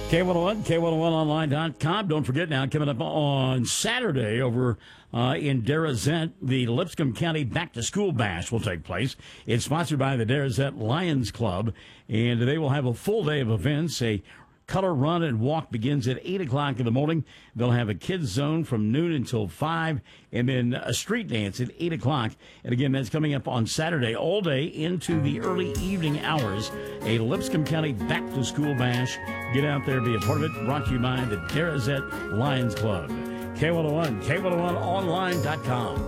K101, K101online.com. Don't forget now, coming up on Saturday over in Derazette, the Lipscomb County Back to School Bash will take place. It's sponsored by the Derazette Lions Club, and they will have a full day of events. A color run and walk begins at 8 o'clock in the morning. They'll have a kids zone from noon until 5, and then a street dance at 8 o'clock. And again, that's coming up on Saturday all day into the early evening hours. A Lipscomb County Back to School Bash. Get out there, be a part of it. Brought to you by the Derazette Lions Club. K101, K101online.com.